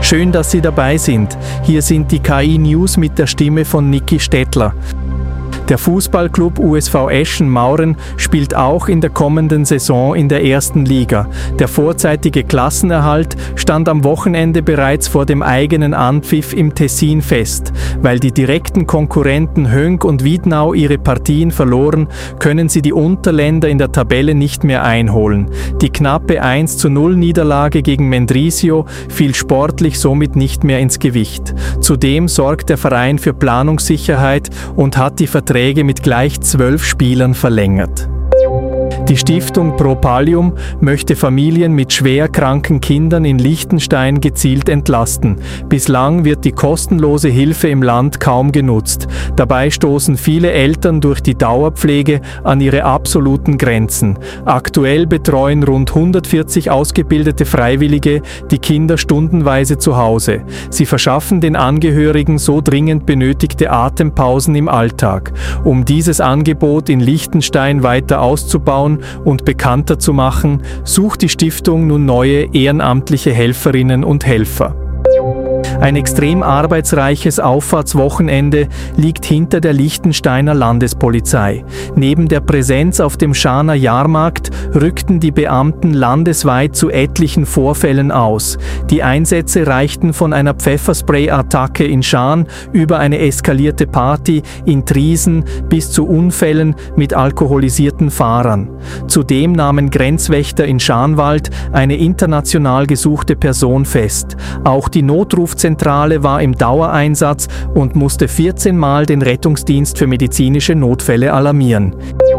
Schön, dass Sie dabei sind. Hier sind die KI News mit der Stimme von Niki Stettler. Der Fußballclub USV Eschen-Mauren spielt auch in der kommenden Saison in der ersten Liga. Der vorzeitige Klassenerhalt stand am Wochenende bereits vor dem eigenen Anpfiff im Tessin fest. Weil die direkten Konkurrenten Höngg und Wiednau ihre Partien verloren, können sie die Unterländer in der Tabelle nicht mehr einholen. Die knappe 1:0 Niederlage gegen Mendrisio fiel sportlich somit nicht mehr ins Gewicht. Zudem sorgt der Verein für Planungssicherheit und hat die Verträge mit gleich 12 Spielern verlängert. Die Stiftung Pro Pallium möchte Familien mit schwer kranken Kindern in Liechtenstein gezielt entlasten. Bislang wird die kostenlose Hilfe im Land kaum genutzt. Dabei stoßen viele Eltern durch die Dauerpflege an ihre absoluten Grenzen. Aktuell betreuen rund 140 ausgebildete Freiwillige die Kinder stundenweise zu Hause. Sie verschaffen den Angehörigen so dringend benötigte Atempausen im Alltag. Um dieses Angebot in Liechtenstein weiter auszubauen und bekannter zu machen, sucht die Stiftung nun neue ehrenamtliche Helferinnen und Helfer. Ein extrem arbeitsreiches Auffahrtswochenende liegt hinter der Liechtensteiner Landespolizei. Neben der Präsenz auf dem Scharner Jahrmarkt rückten die Beamten landesweit zu etlichen Vorfällen aus. Die Einsätze reichten von einer Pfefferspray-Attacke in Scharn über eine eskalierte Party in Triesen bis zu Unfällen mit alkoholisierten Fahrern. Zudem nahmen Grenzwächter in Scharnwald eine international gesuchte Person fest. Auch die Notrufzentrale war im Dauereinsatz und musste 14 Mal den Rettungsdienst für medizinische Notfälle alarmieren.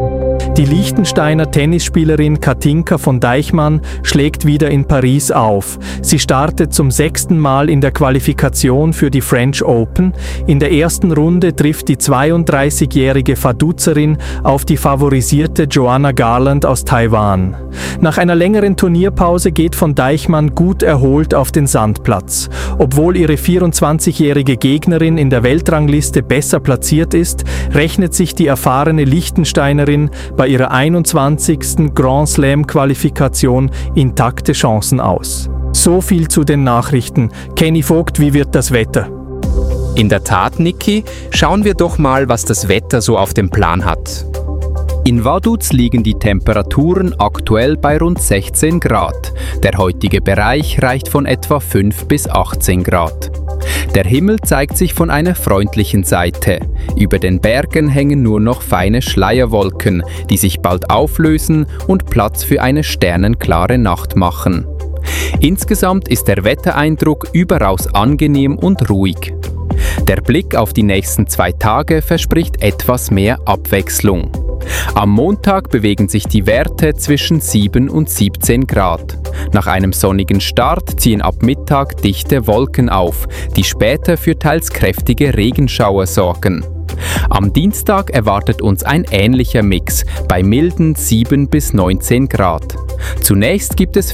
Die Liechtensteiner Tennisspielerin Katinka von Deichmann schlägt wieder in Paris auf. Sie startet zum 6. Mal in der Qualifikation für die French Open. In der ersten Runde trifft die 32-jährige Vaduzerin auf die favorisierte Joanna Garland aus Taiwan. Nach einer längeren Turnierpause geht von Deichmann gut erholt auf den Sandplatz. Obwohl ihre 24-jährige Gegnerin in der Weltrangliste besser platziert ist, rechnet sich die erfahrene Liechtensteinerin bei ihrer 21. Grand Slam-Qualifikation intakte Chancen aus. So viel zu den Nachrichten. Kenny Vogt, wie wird das Wetter? In der Tat, Niki, schauen wir doch mal, was das Wetter so auf dem Plan hat. In Vaduz liegen die Temperaturen aktuell bei rund 16 Grad. Der heutige Bereich reicht von etwa 5 bis 18 Grad. Der Himmel zeigt sich von einer freundlichen Seite. Über den Bergen hängen nur noch feine Schleierwolken, die sich bald auflösen und Platz für eine sternenklare Nacht machen. Insgesamt ist der Wettereindruck überaus angenehm und ruhig. Der Blick auf die nächsten 2 Tage verspricht etwas mehr Abwechslung. Am Montag bewegen sich die Werte zwischen 7 und 17 Grad. Nach einem sonnigen Start ziehen ab Mittag dichte Wolken auf, die später für teils kräftige Regenschauer sorgen. Am Dienstag erwartet uns ein ähnlicher Mix bei milden 7 bis 19 Grad. Zunächst gibt es